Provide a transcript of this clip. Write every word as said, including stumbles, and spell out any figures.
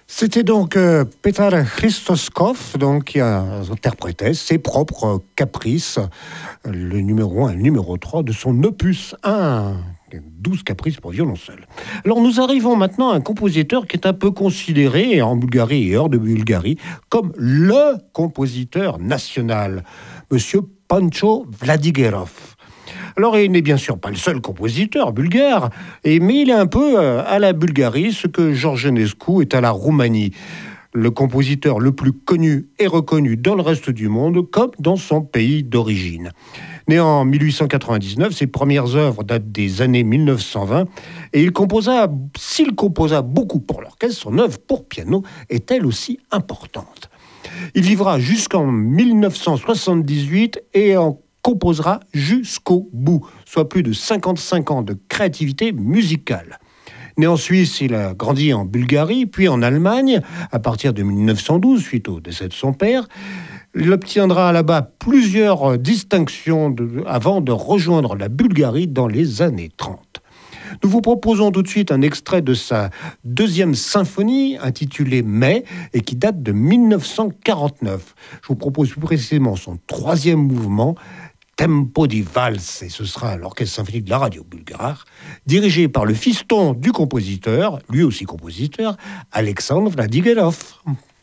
C'était donc euh, Petar Christoskov donc, qui a interprété ses propres caprices, le numéro un et le numéro trois de son opus un, douze caprices pour violoncelle. Alors nous arrivons maintenant à un compositeur qui est un peu considéré en Bulgarie et hors de Bulgarie comme le compositeur national, Monsieur Pancho Vladigerov. Alors, il n'est bien sûr pas le seul compositeur bulgare, et, mais il est un peu euh, à la Bulgarie ce que George Enescu est à la Roumanie. Le compositeur le plus connu et reconnu dans le reste du monde, comme dans son pays d'origine. Né en mille huit cent quatre-vingt-dix-neuf, ses premières œuvres datent des années mille neuf cent vingt, et il composa, s'il composa beaucoup pour l'orchestre, son œuvre pour piano est elle aussi importante. Il vivra jusqu'en mille neuf cent soixante-dix-huit et en composera jusqu'au bout, soit plus de cinquante-cinq ans de créativité musicale. Né en Suisse, il a grandi en Bulgarie, puis en Allemagne, à partir de mille neuf cent douze, suite au décès de son père. Il obtiendra là-bas plusieurs distinctions de, avant de rejoindre la Bulgarie dans les années trente. Nous vous proposons tout de suite un extrait de sa deuxième symphonie intitulée Mai et qui date de mille neuf cent quarante-neuf. Je vous propose plus précisément son troisième mouvement, Tempo di Valse, et ce sera l'orchestre symphonique de la radio bulgare, dirigé par le fiston du compositeur, lui aussi compositeur, Alexandre Vladigerov.